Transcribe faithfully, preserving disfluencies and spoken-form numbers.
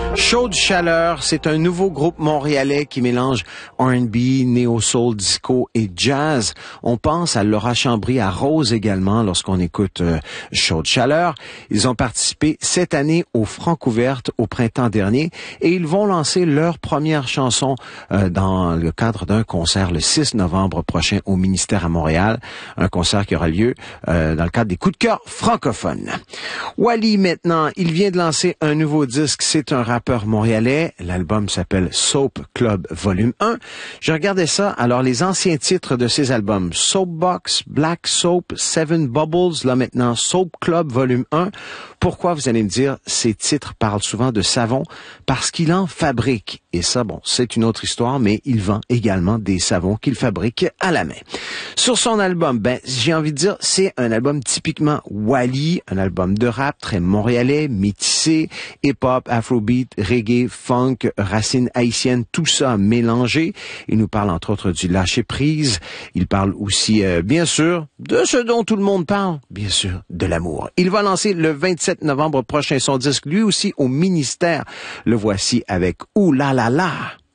Chaude Chaleur, c'est un nouveau groupe montréalais qui mélange R and B, néo-soul, disco et jazz. On pense à Laura Chambry, à Rose également lorsqu'on écoute euh, Chaude Chaleur. Ils ont participé cette année au Francouverte au printemps dernier et ils vont lancer leur première chanson euh, dans le cadre d'un concert le six novembre prochain au Ministère à Montréal. Un concert qui aura lieu euh, dans le cadre des coups de cœur francophones. Wally maintenant, il vient de lancer un nouveau disque. C'est un rappeur montréalais. L'album s'appelle Soap Club Volume un. Je regardais ça. Alors, les anciens titres de ces albums, Soapbox, Black Soap, Seven Bubbles, là maintenant, Soap Club Volume un. Pourquoi, vous allez me dire, ces titres parlent souvent de savon? Parce qu'il en fabrique. Et ça, bon, c'est une autre histoire, mais il vend également des savons qu'il fabrique à la main. Sur son album, ben, j'ai envie de dire, c'est un album typiquement Wally, un album de rap très montréalais, métissé, hip-hop, afrobeat, reggae, funk, racines haïtiennes, tout ça mélangé. Il nous parle entre autres du lâcher-prise. Il parle aussi, euh, bien sûr, de ce dont tout le monde parle, bien sûr, de l'amour. Il va lancer le vingt-sept novembre prochain son disque, lui aussi au ministère. Le voici avec Ouh là là là.